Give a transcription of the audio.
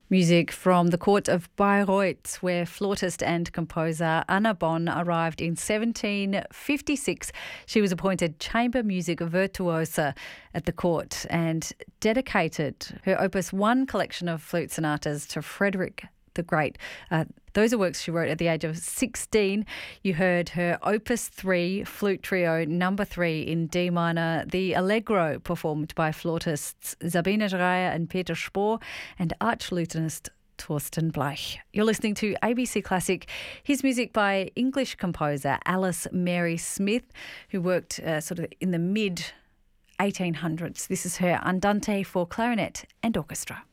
Music from the court of Bayreuth, where flautist and composer Anna Bonn arrived in 1756. She was appointed chamber music virtuosa at the court and dedicated her Opus 1 collection of flute sonatas to Frederick the Great. Those are works she wrote at the age of 16. You heard her Opus 3 flute trio number 3 in D minor, the Allegro, performed by flautists Sabine Dreyer and Peter Spohr and arch-lutenist Thorsten Bleich. You're listening to ABC Classic. His music by English composer Alice Mary Smith, who worked sort of in the mid-1800s. This is her Andante for clarinet and orchestra.